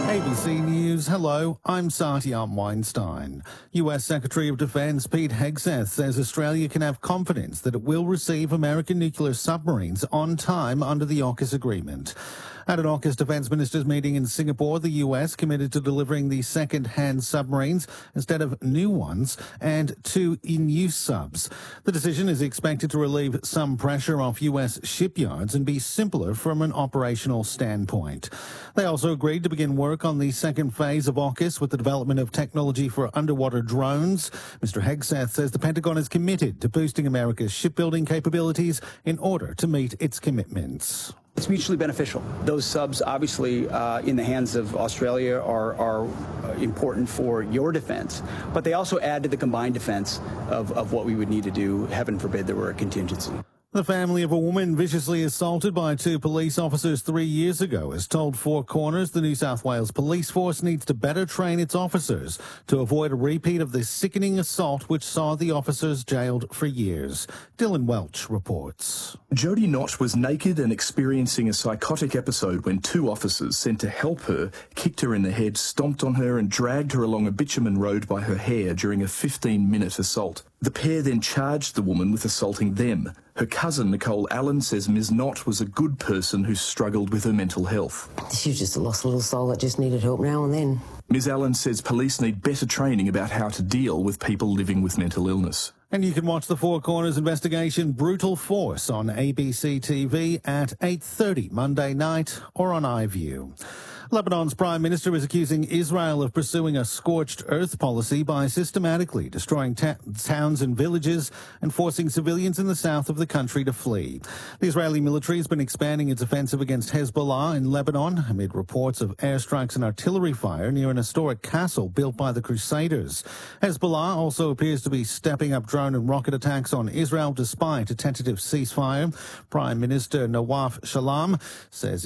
ABC News, hello, I'm Satyam Weinstein. US Secretary of Defense Pete Hegseth says Australia can have confidence that it will receive American nuclear submarines on time under the AUKUS agreement. At an AUKUS defense ministers meeting in Singapore, the US committed to delivering the second-hand submarines instead of new ones and 2 in-use subs. The decision is expected to relieve some pressure off US shipyards and be simpler from an operational standpoint. They also agreed to begin work on the second phase of AUKUS with the development of technology for underwater drones. Mr. Hegseth says the Pentagon is committed to boosting America's shipbuilding capabilities in order to meet its commitments. It's mutually beneficial. Those subs, obviously, in the hands of Australia are important for your defense, but they also add to the combined defense of what we would need to do, heaven forbid there were a contingency. The family of a woman viciously assaulted by 2 police officers 3 years ago has told Four Corners the New South Wales Police Force needs to better train its officers to avoid a repeat of the sickening assault which saw the officers jailed for years. Dylan Welch reports. Jody Knott was naked and experiencing a psychotic episode when 2 officers sent to help her kicked her in the head, stomped on her and dragged her along a bitumen road by her hair during a 15-minute assault. The pair then charged the woman with assaulting them. Her cousin, Nicole Allen, says Ms Knott was a good person who struggled with her mental health. She was just a lost little soul that just needed help now and then. Ms Allen says police need better training about how to deal with people living with mental illness. And you can watch the Four Corners investigation Brutal Force on ABC TV at 8:30 Monday night or on iView. Lebanon's Prime Minister is accusing Israel of pursuing a scorched earth policy by systematically destroying towns and villages and forcing civilians in the south of the country to flee. The Israeli military has been expanding its offensive against Hezbollah in Lebanon amid reports of airstrikes and artillery fire near an historic castle built by the Crusaders. Hezbollah also appears to be stepping up drone and rocket attacks on Israel despite a tentative ceasefire. Prime Minister Nawaf Shalom says